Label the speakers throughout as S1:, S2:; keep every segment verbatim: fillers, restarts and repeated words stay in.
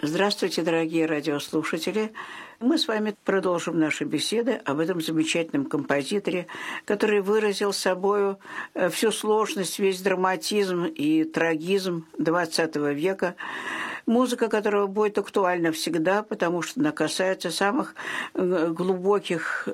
S1: Здравствуйте, дорогие радиослушатели. Мы с вами продолжим наши беседы об этом замечательном композиторе, который выразил собою всю сложность, весь драматизм и трагизм двадцатого века, музыка которого будет актуальна всегда, потому что она касается самых глубоких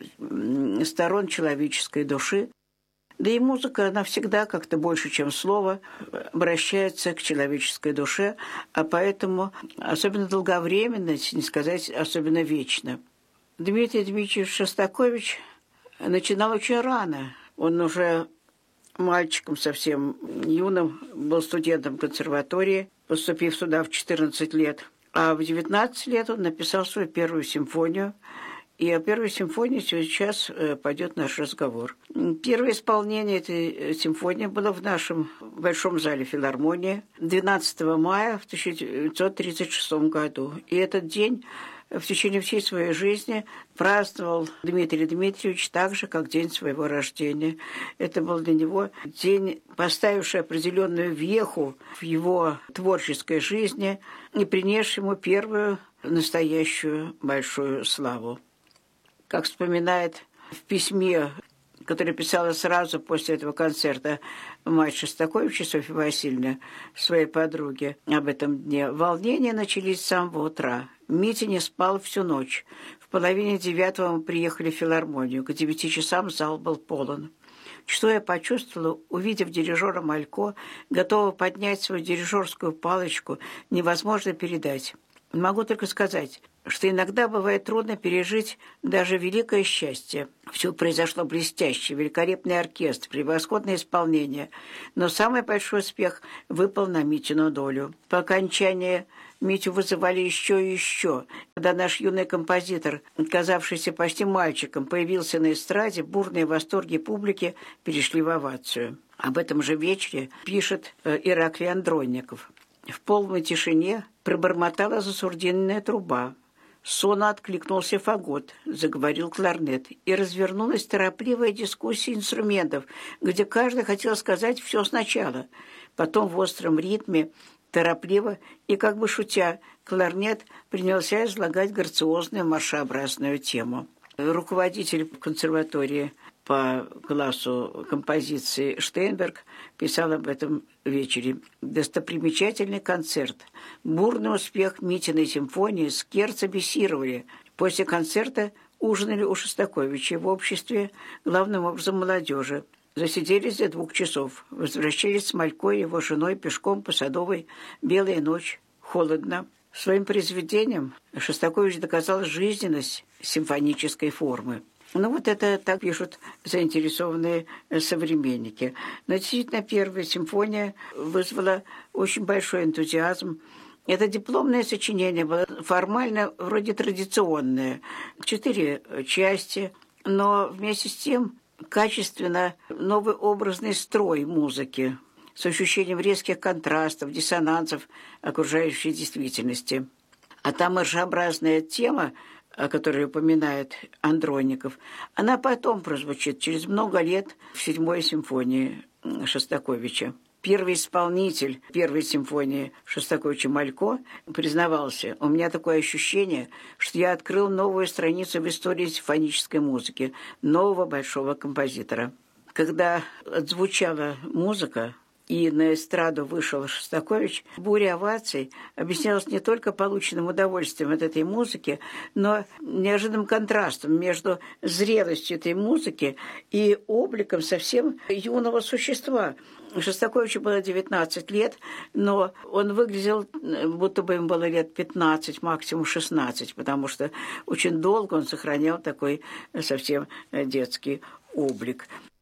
S1: сторон человеческой души. Да и музыка, она всегда как-то больше, чем слово, обращается к человеческой душе, а поэтому особенно долговременно, если не сказать особенно вечно. Дмитрий Дмитриевич Шостакович начинал очень рано. Он уже мальчиком совсем юным был студентом консерватории, поступив сюда в четырнадцать лет. А в девятнадцать лет он написал свою первую симфонию. И о первой симфонии сейчас пойдет наш разговор. Первое исполнение этой симфонии было в нашем Большом зале филармонии двенадцатого мая в тысяча девятьсот тридцать шестом году. И этот день в течение всей своей жизни праздновал Дмитрий Дмитриевич так же, как день своего рождения. Это был для него день, поставивший определенную веху в его творческой жизни и принесший ему первую настоящую большую славу. Как вспоминает в письме, которое писала сразу после этого концерта мать Шостаковича Софья Васильевна своей подруге об этом дне, волнения начались с самого утра. Митя не спал всю ночь. В половине девятого мы приехали в филармонию. К девяти часам зал был полон. Что я почувствовала, увидев дирижера Малько, готова поднять свою дирижерскую палочку, невозможно передать. Могу только сказать, что иногда бывает трудно пережить даже великое счастье. Все произошло блестяще, великолепный оркестр, превосходное исполнение. Но самый большой успех выпал на Митину долю. По окончании Митю вызывали еще и еще. Когда наш юный композитор, казавшийся почти мальчиком, появился на эстраде, бурные восторги публики перешли в овацию. Об этом же вечере пишет Ираклий Андронников. В полной тишине пробормотала засурдинная труба. Сонно откликнулся фагот, заговорил кларнет, и развернулась торопливая дискуссия инструментов, где каждый хотел сказать все сначала. Потом в остром ритме, торопливо и как бы шутя, кларнет принялся излагать грациозную маршеобразную тему. Руководитель консерватории по классу композиции Штейнберг писал об этом вечере. Достопримечательный концерт. Бурный успех Митиной симфонии Скерца бесировали. После концерта ужинали у Шостаковича в обществе, главным образом молодежи. Засиделись до двух часов. Возвращались с Малько и его женой пешком по Садовой. Белая ночь. Холодно. Своим произведением Шостакович доказал жизненность симфонической формы. Ну вот это так пишут заинтересованные современники. Но действительно первая симфония вызвала очень большой энтузиазм. Это дипломное сочинение было формально вроде традиционное. Четыре части, но вместе с тем качественно новый образный строй музыки с ощущением резких контрастов, диссонансов окружающей действительности. А та маршеобразная тема, о которой упоминает Андронников, она потом прозвучит через много лет в седьмой симфонии Шостаковича. Первый исполнитель первой симфонии Шостаковича Малько признавался: «У меня такое ощущение, что я открыл новую страницу в истории симфонической музыки, нового большого композитора». Когда отзвучала музыка, и на эстраду вышел Шостакович, буря оваций объяснялась не только полученным удовольствием от этой музыки, но неожиданным контрастом между зрелостью этой музыки и обликом совсем юного существа. Шостаковичу было девятнадцать лет, но он выглядел, будто бы ему было лет пятнадцать, максимум шестнадцать, потому что очень долго он сохранял такой совсем детский облик.